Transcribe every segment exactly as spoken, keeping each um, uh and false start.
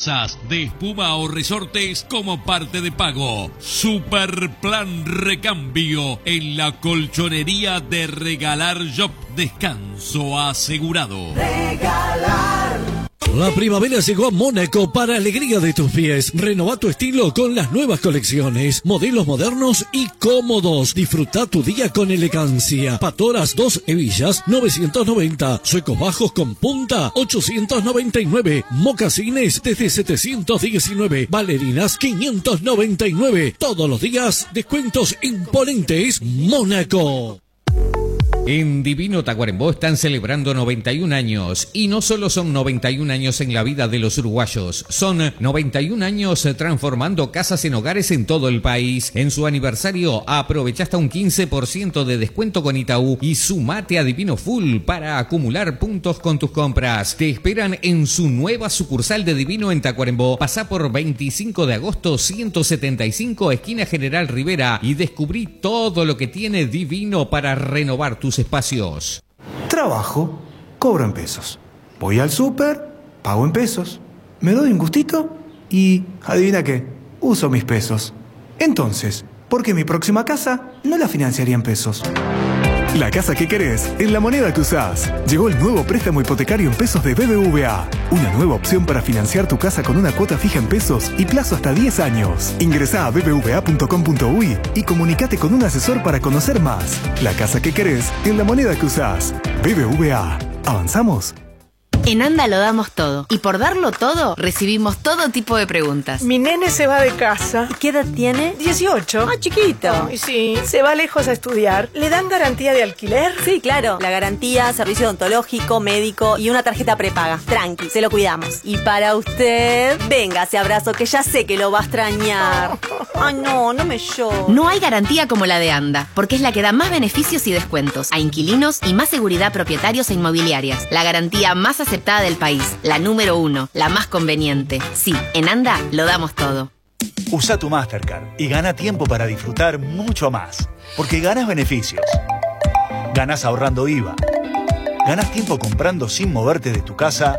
tazas de espuma o resortes como parte de pago. Super Plan Recambio en la colchonería de Regalar Shop. Descanso asegurado. Regalar. La primavera llegó a Mónaco para alegría de tus pies. Renova tu estilo con las nuevas colecciones, modelos modernos y cómodos. Disfruta tu día con elegancia. Patoras dos hebillas, novecientos noventa. Suecos bajos con punta, ochocientos noventa y nueve. Mocasines desde setecientos diecinueve. Bailarinas, quinientos noventa y nueve. Todos los días, descuentos imponentes. Mónaco. En Divino Tacuarembó están celebrando noventa y un años, y no solo son noventa y un años en la vida de los uruguayos, son noventa y un años transformando casas en hogares en todo el país. En su aniversario aprovecha hasta un quince por ciento de descuento con Itaú y sumate a Divino Full para acumular puntos con tus compras. Te esperan en su nueva sucursal de Divino en Tacuarembó. Pasá por veinticinco de agosto ciento setenta y cinco, esquina General Rivera, y descubrí todo lo que tiene Divino para renovar tus espacios. Trabajo, cobro en pesos. Voy al súper, pago en pesos. Me doy un gustito y, adivina qué, uso mis pesos. Entonces, ¿por qué mi próxima casa no la financiaría en pesos? La casa que querés en la moneda que usás. Llegó el nuevo préstamo hipotecario en pesos de B B V A. Una nueva opción para financiar tu casa con una cuota fija en pesos y plazo hasta diez años. Ingresá a b b v a punto com punto u y y comunicate con un asesor para conocer más. La casa que querés en la moneda que usás. B B V A. ¿Avanzamos? En ANDA lo damos todo. Y por darlo todo, recibimos todo tipo de preguntas. Mi nene se va de casa. ¿Y qué edad tiene? dieciocho. Ah, chiquito. Ay, sí, se va lejos a estudiar. ¿Le dan garantía de alquiler? Sí, claro. La garantía, servicio odontológico, médico y una tarjeta prepaga. Tranqui, se lo cuidamos. Y para usted, venga ese abrazo que ya sé que lo va a extrañar. Ay, no, no me lloro. No hay garantía como la de ANDA, porque es la que da más beneficios y descuentos a inquilinos y más seguridad a propietarios e inmobiliarias. La garantía más aceptada del país, la número uno, la más conveniente. Sí, en ANDA lo damos todo. Usa tu Mastercard y gana tiempo para disfrutar mucho más. Porque ganas beneficios. Ganas ahorrando I V A. Ganas tiempo comprando sin moverte de tu casa.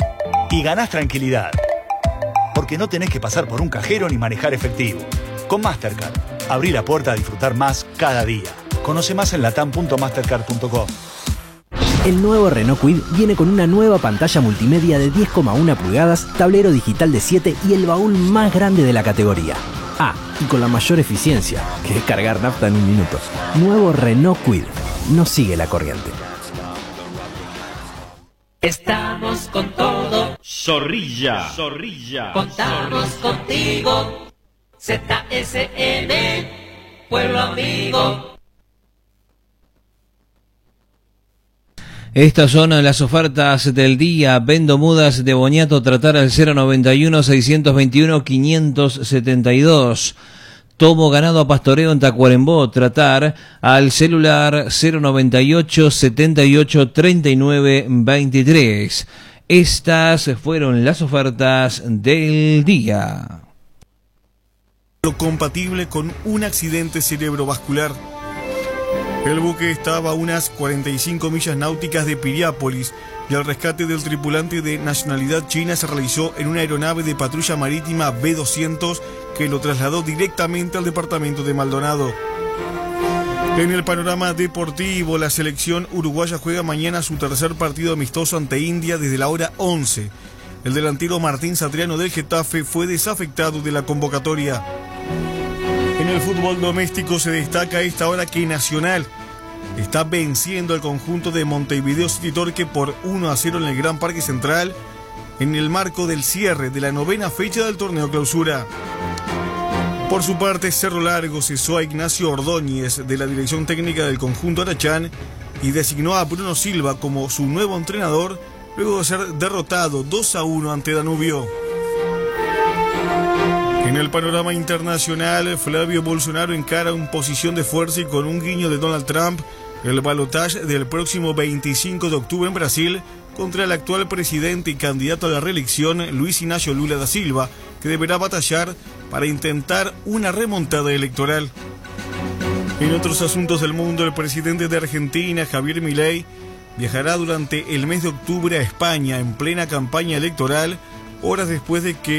Y ganas tranquilidad. Porque no tenés que pasar por un cajero ni manejar efectivo. Con Mastercard, abrí la puerta a disfrutar más cada día. Conoce más en latam punto mastercard punto com. El nuevo Renault Kwid viene con una nueva pantalla multimedia de diez coma uno pulgadas, tablero digital de siete y el baúl más grande de la categoría. Ah, y con la mayor eficiencia, que es cargar nafta en un minuto. Nuevo Renault Kwid. No sigue la corriente. Estamos con todo. Zorrilla. Zorrilla. Contamos contigo. Z S N, pueblo amigo. Estas son las ofertas del día. Vendo mudas de Boniato, tratar al cero noventa y uno, seiscientos veintiuno, quinientos setenta y dos. Tomo ganado a pastoreo en Tacuarembó, tratar al celular cero noventa y ocho, setenta y ocho, treinta y nueve, veintitrés. Estas fueron las ofertas del día. Compatible con un accidente cerebrovascular. El buque estaba a unas cuarenta y cinco millas náuticas de Piriápolis y el rescate del tripulante de nacionalidad china se realizó en una aeronave de patrulla marítima B doscientos que lo trasladó directamente al departamento de Maldonado. En el panorama deportivo, la selección uruguaya juega mañana su tercer partido amistoso ante India desde la hora once. El delantero Martín Satriano del Getafe fue desafectado de la convocatoria. En el fútbol doméstico se destaca a esta hora que Nacional está venciendo al conjunto de Montevideo City Torque por uno a cero en el Gran Parque Central en el marco del cierre de la novena fecha del torneo clausura. Por su parte, Cerro Largo cesó a Ignacio Ordóñez de la dirección técnica del conjunto Arachán y designó a Bruno Silva como su nuevo entrenador luego de ser derrotado dos a uno ante Danubio. En el panorama internacional, Flavio Bolsonaro encara en posición de fuerza y con un guiño de Donald Trump el balotaje del próximo veinticinco de octubre en Brasil contra el actual presidente y candidato a la reelección Luis Inácio Lula da Silva, que deberá batallar para intentar una remontada electoral. En otros asuntos del mundo, el presidente de Argentina, Javier Milei, viajará durante el mes de octubre a España en plena campaña electoral, horas después de que